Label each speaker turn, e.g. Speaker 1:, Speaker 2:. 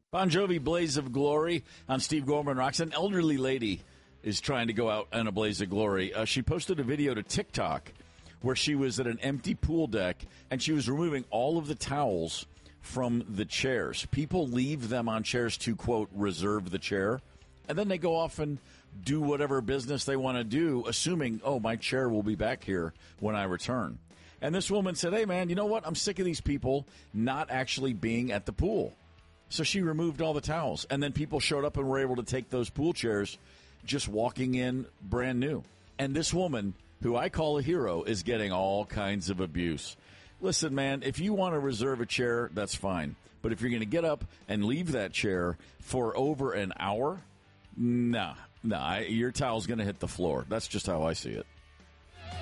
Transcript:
Speaker 1: Bon Jovi, Blaze of Glory on Steve Gorman Rocks. An elderly lady is trying to go out in a blaze of glory. She posted a video to TikTok where she was at an empty pool deck and she was removing all of the towels from the chairs. People leave them on chairs to, quote, reserve the chair. And then they go off and do whatever business they want to do, assuming, oh, my chair will be back here when I return. And this woman said, hey, man, you know what? I'm sick of these people not actually being at the pool. So she removed all the towels. And then people showed up and were able to take those pool chairs just walking in brand new. And this woman, who I call a hero, is getting all kinds of abuse. Listen, man, if you want to reserve a chair, that's fine. But if you're going to get up and leave that chair for over an hour, nah, your towel's going to hit the floor. That's just how I see it.